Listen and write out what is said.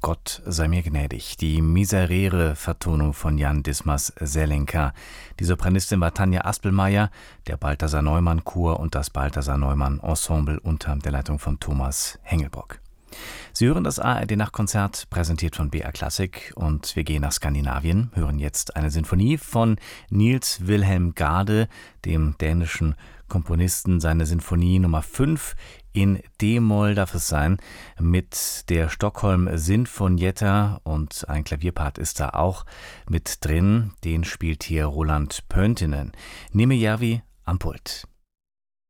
Gott sei mir gnädig. Die Miserere-Vertonung von Jan Dismas Selenka. Die Sopranistin war Tanja Aspelmeier, der Balthasar Neumann Chor und das Balthasar Neumann Ensemble unter der Leitung von Thomas Hengelbrock. Sie hören das ARD-Nachtkonzert, präsentiert von BR Klassik, und wir gehen nach Skandinavien, hören jetzt eine Sinfonie von Niels Wilhelm Gade, dem dänischen Komponisten. Seine Sinfonie Nummer 5 in D-Moll darf es sein, mit der Stockholm Sinfonietta, und ein Klavierpart ist da auch mit drin, den spielt hier Roland Pöntinen. Nimijärvi am Pult.